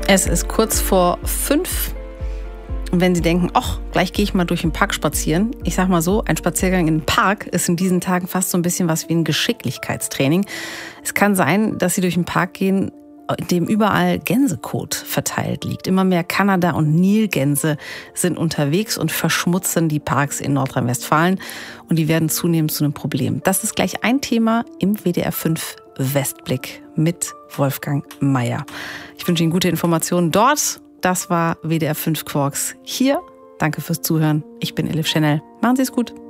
Es ist kurz vor 5. Und wenn Sie denken, ach, gleich gehe ich mal durch den Park spazieren. Ich sag mal so, ein Spaziergang in den Park ist in diesen Tagen fast so ein bisschen was wie ein Geschicklichkeitstraining. Es kann sein, dass Sie durch den Park gehen, in dem überall Gänsekot verteilt liegt. Immer mehr Kanada- und Nilgänse sind unterwegs und verschmutzen die Parks in Nordrhein-Westfalen. Und die werden zunehmend zu einem Problem. Das ist gleich ein Thema im WDR 5 Westblick mit Wolfgang Meier. Ich wünsche Ihnen gute Informationen dort. Das war WDR 5 Quarks hier. Danke fürs Zuhören. Ich bin Elif Chanel. Machen Sie es gut.